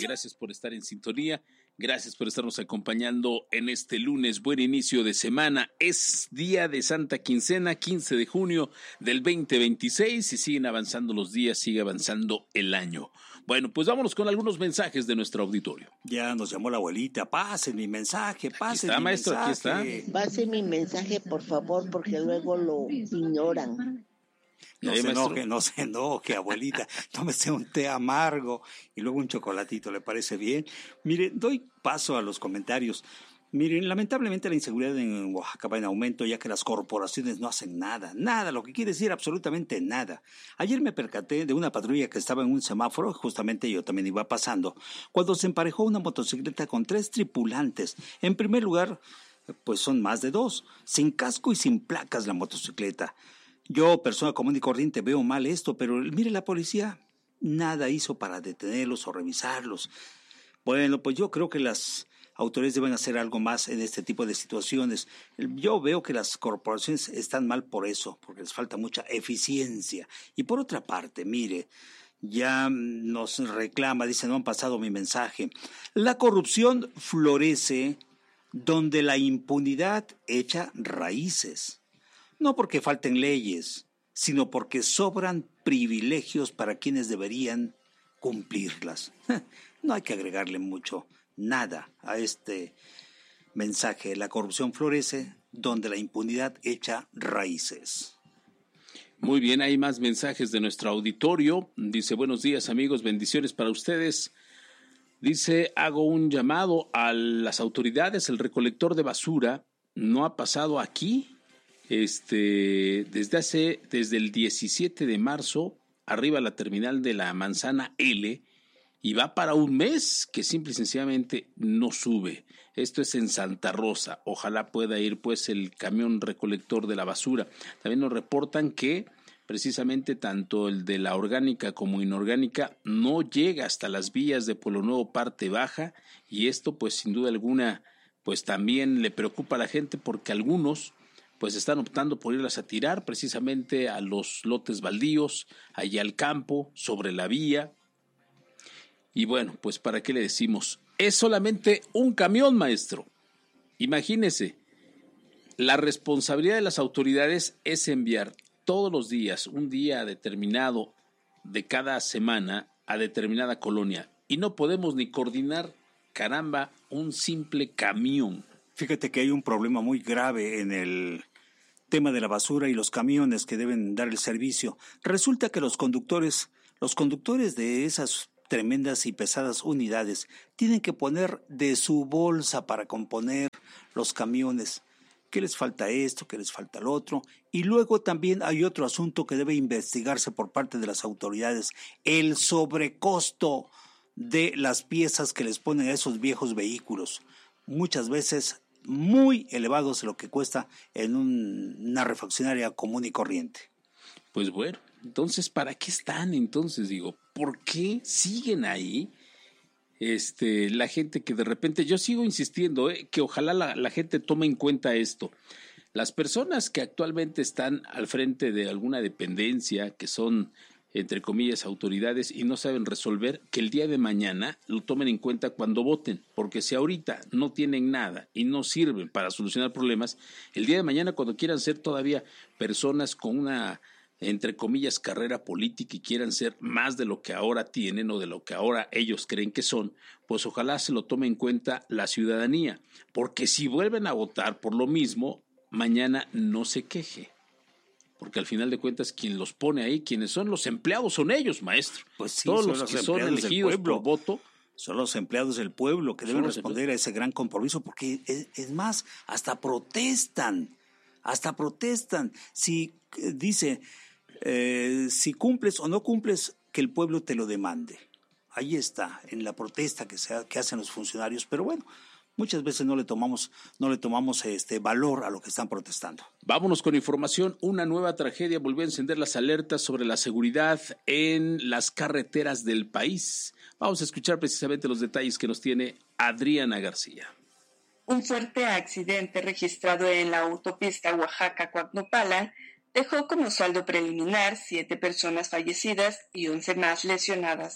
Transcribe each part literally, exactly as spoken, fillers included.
gracias por estar en sintonía, gracias por estarnos acompañando en este lunes, buen inicio de semana, es día de Santa Quincena, quince de junio del veinte veintiséis y siguen avanzando los días, sigue avanzando el año. Bueno, pues vámonos con algunos mensajes de nuestro auditorio. Ya nos llamó la abuelita, pasen mi mensaje, pasen está, mi maestro, mensaje. Aquí está. Pase mi mensaje, por favor, porque luego lo ignoran. No se enoje, no se enoje, abuelita. Tómese un té amargo y luego un chocolatito, ¿le parece bien? Mire, doy paso a los comentarios. Miren, lamentablemente la inseguridad en Oaxaca va en aumento ya que las corporaciones no hacen nada, nada, lo que quiere decir absolutamente nada. Ayer me percaté de una patrulla que estaba en un semáforo, justamente yo también iba pasando, cuando se emparejó una motocicleta con tres tripulantes. En primer lugar, pues son más de dos, sin casco y sin placas la motocicleta. Yo, persona común y corriente, veo mal esto, pero mire, la policía nada hizo para detenerlos o revisarlos. Bueno, pues yo creo que las autoridades deben hacer algo más en este tipo de situaciones. Yo veo que las corporaciones están mal por eso, porque les falta mucha eficiencia. Y por otra parte, mire, ya nos reclama, dice, no han pasado mi mensaje. La corrupción florece donde la impunidad echa raíces. No porque falten leyes, sino porque sobran privilegios para quienes deberían cumplirlas. No hay que agregarle mucho, nada a este mensaje. La corrupción florece donde la impunidad echa raíces. Muy bien, hay más mensajes de nuestro auditorio. Dice, buenos días amigos, bendiciones para ustedes. Dice, hago un llamado a las autoridades, el recolector de basura no ha pasado aquí. Este, desde hace, desde el diecisiete de marzo, arriba a la terminal de la Manzana L, y va para un mes que simple y sencillamente no sube. Esto es en Santa Rosa. Ojalá pueda ir pues el camión recolector de la basura. También nos reportan que precisamente tanto el de la orgánica como inorgánica no llega hasta las vías de Pueblo Nuevo parte baja, y esto pues sin duda alguna pues también le preocupa a la gente porque algunos pues están optando por irlas a tirar precisamente a los lotes baldíos, allá al campo, sobre la vía. Y bueno, pues ¿para qué le decimos? Es solamente un camión, maestro. Imagínese, la responsabilidad de las autoridades es enviar todos los días, un día determinado de cada semana a determinada colonia. Y no podemos ni coordinar, caramba, un simple camión. Fíjate que hay un problema muy grave en el tema de la basura y los camiones que deben dar el servicio. Resulta que los conductores, los conductores de esas tremendas y pesadas unidades tienen que poner de su bolsa para componer los camiones. ¿Qué les falta esto? ¿Qué les falta lo otro? Y luego también hay otro asunto que debe investigarse por parte de las autoridades: el sobrecosto de las piezas que les ponen a esos viejos vehículos. Muchas veces muy elevados lo que cuesta en un, una refaccionaria común y corriente. Pues bueno, entonces, ¿para qué están? Entonces, digo, ¿por qué siguen ahí? Este, la gente que de repente, yo sigo insistiendo, eh, que ojalá la, la gente tome en cuenta esto. Las personas que actualmente están al frente de alguna dependencia, que son entre comillas autoridades y no saben resolver, que el día de mañana lo tomen en cuenta cuando voten, porque si ahorita no tienen nada y no sirven para solucionar problemas, el día de mañana cuando quieran ser todavía personas con una entre comillas carrera política y quieran ser más de lo que ahora tienen o de lo que ahora ellos creen que son, pues ojalá se lo tome en cuenta la ciudadanía, porque si vuelven a votar por lo mismo, mañana no se queje. Porque al final de cuentas quien los pone ahí, quienes son los empleados son ellos, maestro. Pues sí, todos son los, los que son elegidos por voto son los empleados del pueblo que deben responder empleados. a ese gran compromiso, porque es, es más, hasta protestan, hasta protestan. Si eh, dice, eh, si cumples o no cumples, que el pueblo te lo demande. Ahí está, en la protesta que, se, que hacen los funcionarios, pero bueno, muchas veces no le tomamos, no le tomamos este valor a lo que están protestando. Vámonos con información. Una nueva tragedia volvió a encender las alertas sobre la seguridad en las carreteras del país. Vamos a escuchar precisamente los detalles que nos tiene Adriana García. Un fuerte accidente registrado en la autopista Oaxaca-Coacnopala dejó como saldo preliminar siete personas fallecidas y once más lesionadas.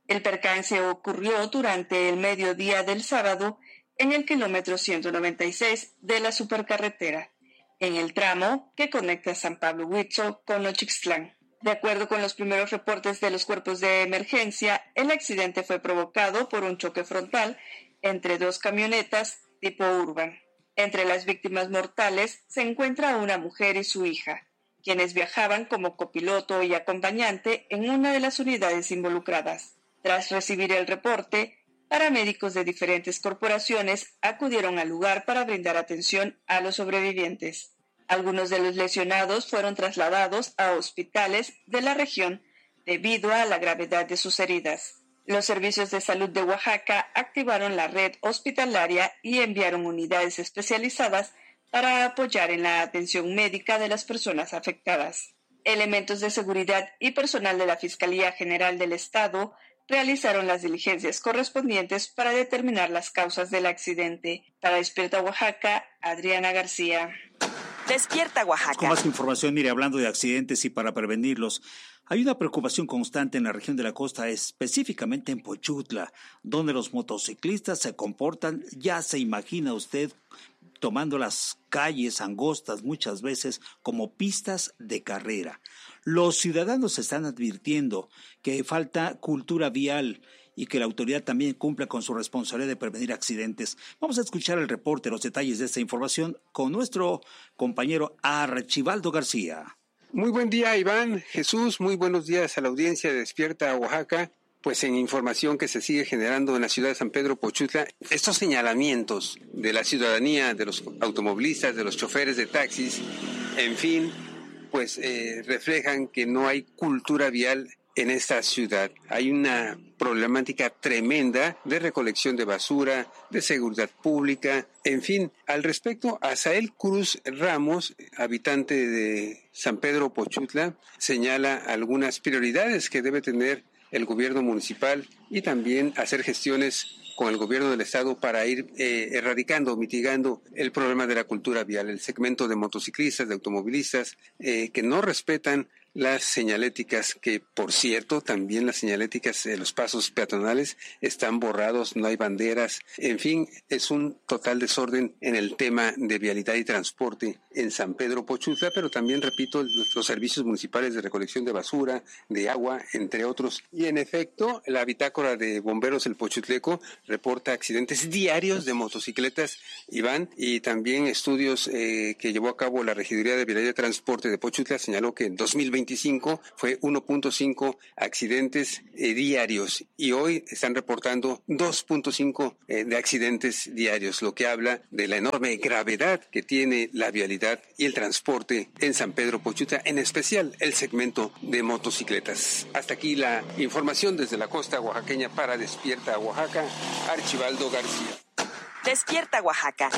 El percance ocurrió durante el mediodía del sábado en el kilómetro ciento noventa y seis de la supercarretera, en el tramo que conecta San Pablo Huicho con Nochixtlán. De acuerdo con los primeros reportes de los cuerpos de emergencia, el accidente fue provocado por un choque frontal entre dos camionetas tipo Urban. Entre las víctimas mortales se encuentra una mujer y su hija, quienes viajaban como copiloto y acompañante en una de las unidades involucradas. Tras recibir el reporte, paramédicos de diferentes corporaciones acudieron al lugar para brindar atención a los sobrevivientes. Algunos de los lesionados fueron trasladados a hospitales de la región debido a la gravedad de sus heridas. Los servicios de salud de Oaxaca activaron la red hospitalaria y enviaron unidades especializadas para apoyar en la atención médica de las personas afectadas. Elementos de seguridad y personal de la Fiscalía General del Estado realizaron las diligencias correspondientes para determinar las causas del accidente. Para Despierta Oaxaca, Adriana García. Despierta Oaxaca. Con más información, mire, hablando de accidentes y para prevenirlos, hay una preocupación constante en la región de la costa, específicamente en Pochutla, donde los motociclistas se comportan, ya se imagina usted, tomando las calles angostas muchas veces como pistas de carrera. Los ciudadanos están advirtiendo que falta cultura vial y que la autoridad también cumpla con su responsabilidad de prevenir accidentes. Vamos a escuchar el reporte, los detalles de esta información con nuestro compañero Archibaldo García. Muy buen día, Iván, Jesús, muy buenos días a la audiencia de Despierta Oaxaca. Pues en información que se sigue generando en la ciudad de San Pedro Pochutla, estos señalamientos de la ciudadanía, de los automovilistas, de los choferes de taxis, en fin, pues eh, reflejan que no hay cultura vial en esta ciudad. Hay una problemática tremenda de recolección de basura, de seguridad pública, en fin. Al respecto, Asael Cruz Ramos, habitante de San Pedro Pochutla, señala algunas prioridades que debe tener el gobierno municipal y también hacer gestiones con el gobierno del estado para ir eh, erradicando, mitigando el problema de la cultura vial, el segmento de motociclistas, de automovilistas eh, que no respetan las señaléticas, que por cierto también las señaléticas de los pasos peatonales están borrados, no hay banderas, en fin, es un total desorden en el tema de vialidad y transporte en San Pedro Pochutla, pero también, repito, los servicios municipales de recolección de basura, de agua, entre otros. Y en efecto, la bitácora de bomberos El Pochutleco reporta accidentes diarios de motocicletas, Iván, y también estudios eh, que llevó a cabo la Regiduría de Vialidad y Transporte de Pochutla señaló que en dos mil veinticinco fue uno punto cinco accidentes eh, diarios y hoy están reportando dos punto cinco eh, de accidentes diarios, lo que habla de la enorme gravedad que tiene la vialidad y el transporte en San Pedro Pochutla, en especial el segmento de motocicletas. Hasta aquí la información desde la costa oaxaqueña para Despierta Oaxaca, Archibaldo García. Despierta Oaxaca.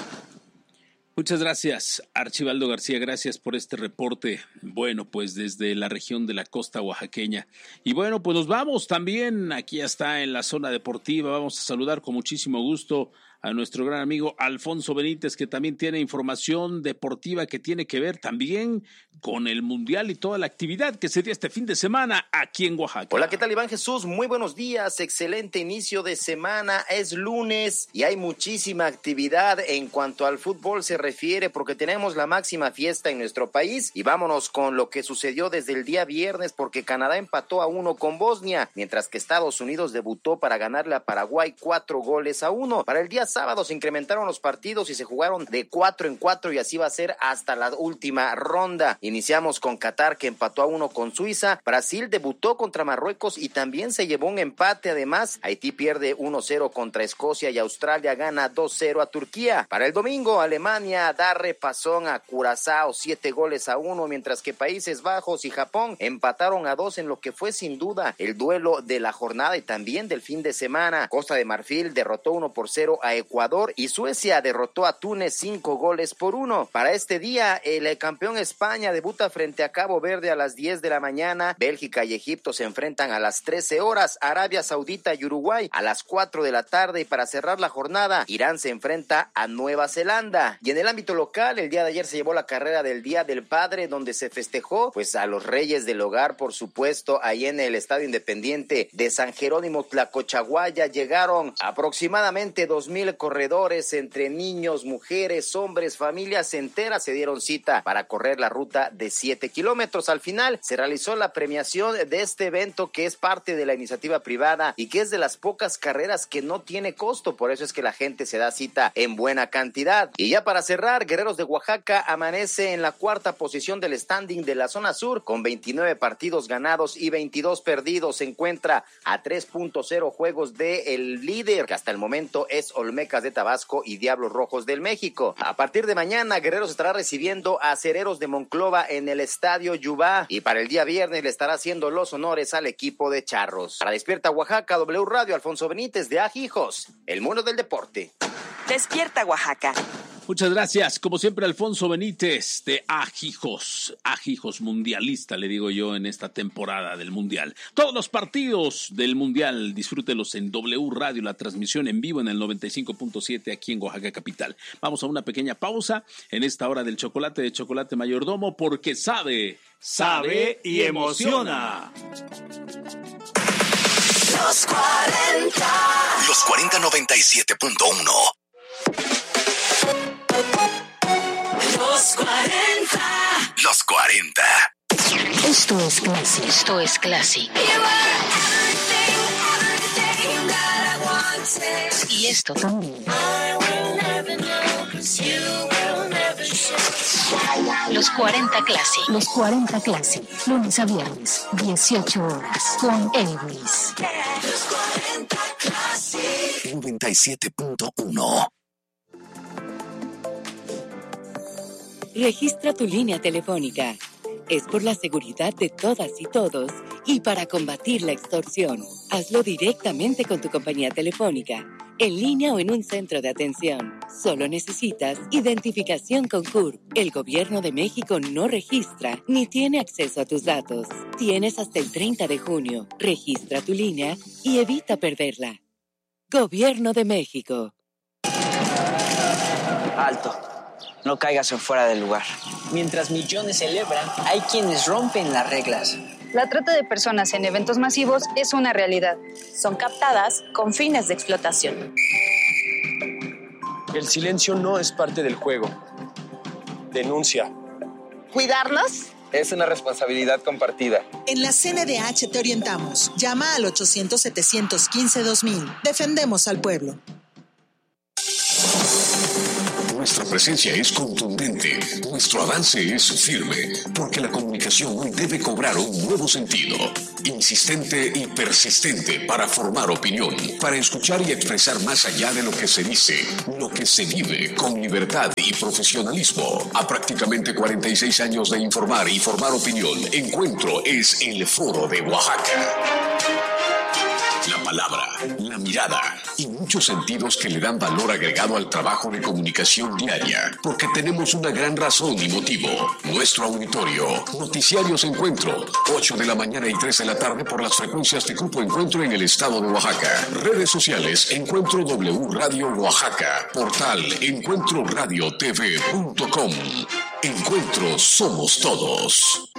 Muchas gracias, Archibaldo García, gracias por este reporte, bueno, pues desde la región de la costa oaxaqueña. Y bueno, pues nos vamos también, aquí está en la zona deportiva, vamos a saludar con muchísimo gusto a nuestro gran amigo Alfonso Benítez, que también tiene información deportiva que tiene que ver también con el Mundial y toda la actividad que se dio este fin de semana aquí en Oaxaca. Hola, ¿qué tal, Iván Jesús? Muy buenos días, excelente inicio de semana, es lunes y hay muchísima actividad en cuanto al fútbol se refiere porque tenemos la máxima fiesta en nuestro país y vámonos con lo que sucedió desde el día viernes porque Canadá empató a uno con Bosnia, mientras que Estados Unidos debutó para ganarle a Paraguay cuatro goles a uno. Para el día sábado se incrementaron los partidos y se jugaron de cuatro en cuatro y así va a ser hasta la última ronda. Iniciamos con Qatar, que empató a uno con Suiza. Brasil debutó contra Marruecos y también se llevó un empate. Además, Haití pierde uno cero contra Escocia y Australia gana dos cero a Turquía. Para el domingo, Alemania da repasón a Curazao siete goles a uno, mientras que Países Bajos y Japón empataron a dos en lo que fue sin duda el duelo de la jornada y también del fin de semana. Costa de Marfil derrotó uno por cero a Ecuador y Suecia derrotó a Túnez cinco goles por uno. Para este día, el campeón España debuta frente a Cabo Verde a las diez de la mañana. Bélgica y Egipto se enfrentan a las trece horas. Arabia Saudita y Uruguay a las cuatro de la tarde. Y para cerrar la jornada, Irán se enfrenta a Nueva Zelanda. Y en el ámbito local, el día de ayer se llevó la carrera del Día del Padre, donde se festejó pues a los reyes del hogar, por supuesto, ahí en el Estadio Independiente de San Jerónimo Tlacochaguaya. Llegaron aproximadamente dos mil corredores entre niños, mujeres, hombres, familias enteras. Se dieron cita para correr la ruta de siete kilómetros. Al final se realizó la premiación de este evento, que es parte de la iniciativa privada y que es de las pocas carreras que no tiene costo. Por eso es que la gente se da cita en buena cantidad. Y ya para cerrar, Guerreros de Oaxaca amanece en la cuarta posición del standing de la zona sur con veintinueve partidos ganados y veintidós perdidos. Se encuentra a tres punto cero juegos del líder, que hasta el momento es Olmecas de Tabasco y Diablos Rojos del México. A partir de mañana, Guerreros estará recibiendo a Cereros de Monclova en el Estadio Yubá, y para el día viernes le estará haciendo los honores al equipo de Charros. Para Despierta Oaxaca, W Radio, Alfonso Benítez de Ajijos, el mundo del deporte. Despierta Oaxaca. Muchas gracias, como siempre, Alfonso Benítez de Ajijos, Ajijos mundialista, le digo yo, en esta temporada del Mundial. Todos los partidos del Mundial, disfrútelos en W Radio, la transmisión en vivo en el noventa y cinco punto siete aquí en Oaxaca capital. Vamos a una pequeña pausa en esta hora del chocolate de Chocolate Mayordomo, porque sabe, sabe y emociona. Los cuarenta. Los cuarenta noventa y siete punto uno. Los cuarenta. Los cuarenta. Esto es Classic. Esto es Classic. Y esto también. Los cuarenta Classic. Los cuarenta Classic. Lunes a viernes, dieciocho horas. Con Elvis. Los cuarenta Classic. noventa y siete punto uno. Registra tu línea telefónica. Es por la seguridad de todas y todos y para combatir la extorsión. Hazlo directamente con tu compañía telefónica, en línea o en un centro de atención. Solo necesitas identificación con C U R P. El Gobierno de México no registra ni tiene acceso a tus datos. Tienes hasta el treinta de junio. Registra tu línea y evita perderla. Gobierno de México. Alto. No caigas en fuera del lugar. Mientras millones celebran, hay quienes rompen las reglas. La trata de personas en eventos masivos es una realidad. Son captadas con fines de explotación. El silencio no es parte del juego. Denuncia. ¿Cuidarlos? Es una responsabilidad compartida. En la C N D H te orientamos. Llama al ochocientos, setecientos quince, dos mil. Defendemos al pueblo. Nuestra presencia es contundente, nuestro avance es firme, porque la comunicación hoy debe cobrar un nuevo sentido, insistente y persistente para formar opinión, para escuchar y expresar más allá de lo que se dice, lo que se vive con libertad y profesionalismo. A prácticamente cuarenta y seis años de informar y formar opinión, Encuentro es el Foro de Oaxaca. La palabra, la mirada y muchos sentidos que le dan valor agregado al trabajo de comunicación diaria, porque tenemos una gran razón y motivo. Nuestro auditorio, Noticiarios Encuentro, ocho de la mañana y tres de la tarde por las frecuencias de Grupo Encuentro en el estado de Oaxaca. Redes sociales, Encuentro W Radio Oaxaca, portal encuentro radio t v punto com. Encuentro somos todos.